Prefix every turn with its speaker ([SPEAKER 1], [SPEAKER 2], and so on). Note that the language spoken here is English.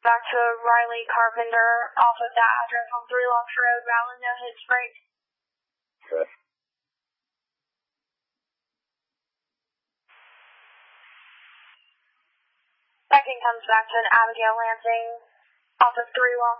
[SPEAKER 1] Back to Riley Carpenter off of that address on 3 Locks Road, Rowland, no hits, break.
[SPEAKER 2] Okay.
[SPEAKER 1] Second comes back to an Abigail Lansing off of 3 Locks